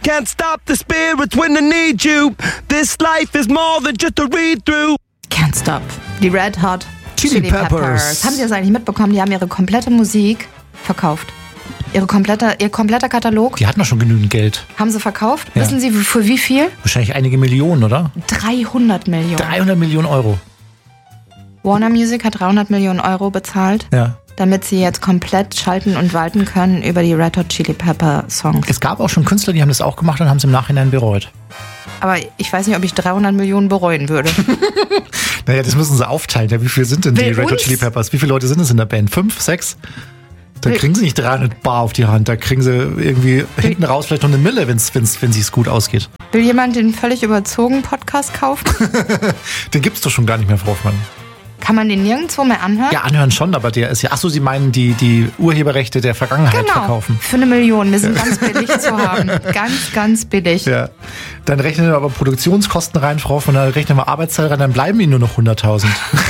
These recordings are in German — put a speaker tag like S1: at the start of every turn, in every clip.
S1: Can't stop the spirit when I need you. This life is more than just a read-through.
S2: Can't Stop. Die Red Hot
S1: Chili Peppers.
S2: Haben Sie das eigentlich mitbekommen? Die haben ihre komplette Musik verkauft. Ihr kompletter Katalog
S3: Die hatten doch schon genügend Geld.
S2: haben sie verkauft.
S3: Ja.
S2: Wissen Sie, für wie viel?
S3: Wahrscheinlich einige Millionen, oder?
S2: 300 Millionen.
S3: 300 Millionen Euro.
S2: Warner Music hat 300 Millionen Euro bezahlt,
S3: Ja.
S2: damit sie jetzt komplett schalten und walten können über die Red Hot Chili Pepper Songs.
S3: Es gab auch schon Künstler, die haben das auch gemacht und haben es im Nachhinein bereut.
S2: Aber ich weiß nicht, ob ich 300 Millionen bereuen würde.
S3: Naja, das müssen sie aufteilen. Ja, wie viel sind denn die
S2: Will
S3: Red Hot
S2: uns?
S3: Chili Peppers? Wie viele Leute sind es in der Band? 5, 6? Da kriegen sie nicht 300 Bar auf die Hand. Da kriegen sie irgendwie hinten raus vielleicht noch eine Mille, wenn es gut ausgeht.
S2: Will jemand den völlig überzogen Podcast kaufen?
S3: Den gibt's doch schon gar nicht mehr, Frau Hoffmann.
S2: Kann man den nirgendwo mehr anhören?
S3: Ja, anhören schon, aber der ist ja... Achso, Sie meinen die Urheberrechte der Vergangenheit verkaufen.
S2: Für 1 Million. Wir sind ganz billig zu haben. Ganz, ganz billig.
S3: Ja. Dann rechnen wir aber Produktionskosten rein, Frau Hoffmann, dann rechnen wir Arbeitszeit rein, dann bleiben Ihnen nur noch 100.000.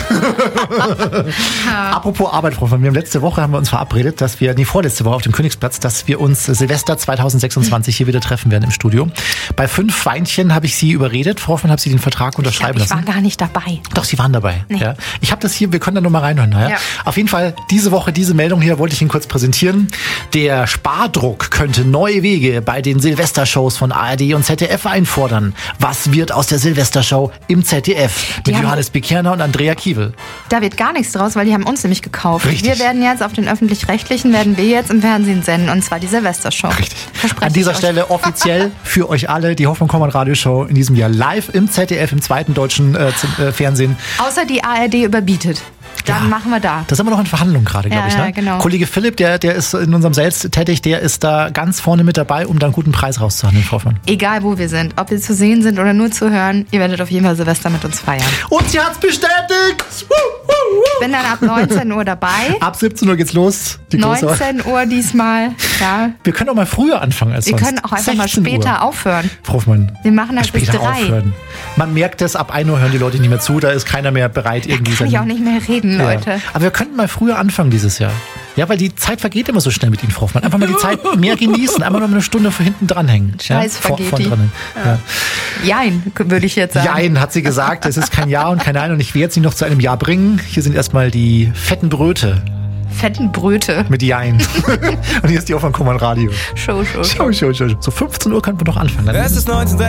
S3: Apropos Arbeit, Frau Hoffmann, letzte Woche haben wir uns verabredet, vorletzte Woche auf dem Königsplatz, dass wir uns Silvester 2026 hier wieder treffen werden im Studio. Bei 5 Weinchen habe ich Sie überredet, Frau Hoffmann, habe Sie den Vertrag unterschreiben
S2: Ich war
S3: lassen.
S2: gar nicht dabei.
S3: Doch, Sie waren dabei.
S2: Nee.
S3: Ja. Ich habe das hier, wir können da nur mal reinhören. Ja?
S2: Ja.
S3: Auf jeden Fall, diese Woche, diese Meldung hier wollte ich Ihnen kurz präsentieren. Der Spardruck könnte neue Wege bei den Silvestershows von ARD und ZDF einfordern. Was wird aus der Silvestershow im ZDF? Mit
S2: haben-
S3: Johannes Bekerner und Andrea Kiewel.
S2: Da wird gar nichts draus, weil die haben uns nämlich gekauft.
S3: Richtig.
S2: Wir werden jetzt auf den Öffentlich-Rechtlichen, werden wir jetzt im Fernsehen senden, und zwar die Silvestershow.
S3: Richtig.
S2: Verspreche
S3: An dieser
S2: ich euch.
S3: Stelle offiziell für euch alle die Hoffmann-Kommand-Radioshow in diesem Jahr live im ZDF, im zweiten deutschen Fernsehen.
S2: Außer die ARD überbietet. Dann machen wir da.
S3: Das sind wir noch in Verhandlungen gerade, glaube ich. Ne?
S2: Ja, genau.
S3: Kollege Philipp, der ist in unserem Sales tätig, der ist da ganz vorne mit dabei, um da einen guten Preis rauszuhandeln, Frau Hoffmann.
S2: Egal wo wir sind, ob wir zu sehen sind oder nur zu hören, ihr werdet auf jeden Fall Silvester mit uns feiern.
S3: Und sie hat's bestätigt!
S2: Ich bin dann ab 19 Uhr dabei.
S3: Ab 17 Uhr geht's los. Die große-
S2: 19 Uhr diesmal. Ja.
S3: Wir können auch mal früher anfangen als
S2: Wir
S3: sonst.
S2: können auch einfach mal
S3: 16
S2: später
S3: Uhr.
S2: aufhören.
S3: Frau Hoffmann.
S2: Wir machen das bis
S3: später
S2: 3.
S3: aufhören. Man merkt es, ab 1 Uhr hören die Leute nicht mehr zu, da ist keiner mehr bereit, irgendwie
S2: Kann ich auch nicht mehr reden, Leute.
S3: Ja. Aber wir könnten mal früher anfangen dieses Jahr. Ja, weil die Zeit vergeht immer so schnell mit Ihnen, Frau Hoffmann. Einfach mal die Zeit mehr genießen, einfach noch eine Stunde vor hinten dranhängen.
S2: Scheiß Spaghetti.
S3: Vorn dran. Ja.
S2: Jein, würde ich jetzt sagen.
S3: Jein, hat sie gesagt. Es ist kein Ja und kein Nein und ich will jetzt nicht noch zu einem Ja bringen. Hier sind erstmal die fetten Bröte
S2: Fetten Bröte.
S3: mit Jein. Und hier ist die Hoffmann-Kommand Radio.
S2: Show.
S3: Schau. So 15 Uhr könnten wir doch anfangen.
S1: Es ist 19